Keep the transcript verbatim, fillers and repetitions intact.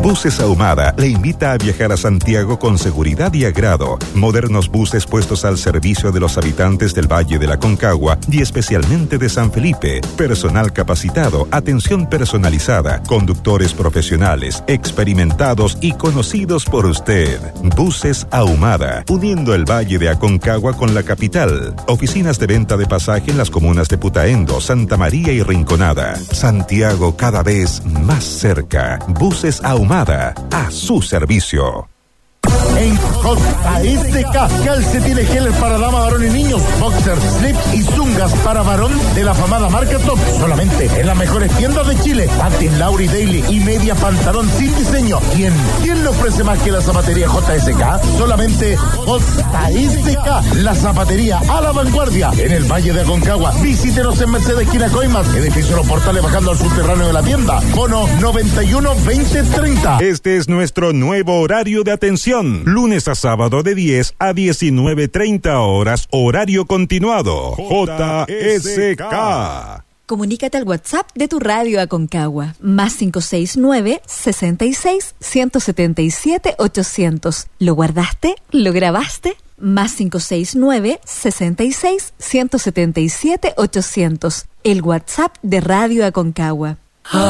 Buses Ahumada le invita a viajar a Santiago con seguridad y agrado. Modernos buses puestos al servicio de los habitantes del Valle de la Aconcagua y especialmente de San Felipe. Personal capacitado, atención personalizada, conductores profesionales, experimentados y conocidos por usted. Buses Ahumada, uniendo el Valle de Aconcagua con la capital. Oficinas de venta de pasaje en las comunas de Putaendo, Santa María y Rinconada. Santiago cada vez más cerca. Buses Ahumada, a su servicio. En J S K, calcetines geles para dama, varón y niños, boxers, slips y zungas para varón de la afamada marca Top. Solamente en las mejores tiendas de Chile. Patin, Lauri, Daily y media pantalón sin diseño. ¿Quién? ¿Quién le ofrece más que la zapatería J S K? Solamente J S K, la zapatería a la vanguardia en el Valle de Aconcagua. Visítenos en Mercedes esquina Coimas, edificio Los Portales bajando al subterráneo de la tienda. Bono noventa y uno veinte treinta. Este es nuestro nuevo horario de atención. Lunes a sábado de diez a diecinueve treinta horas, horario continuado. J S K. Comunícate al WhatsApp de tu radio Aconcagua, más cinco seis nueve, sesenta y seis, ciento setenta y siete, ochocientos. ¿Lo guardaste? ¿Lo grabaste? Más cinco seis nueve, sesenta y seis, ciento setenta y siete, ochocientos. El WhatsApp de Radio Aconcagua.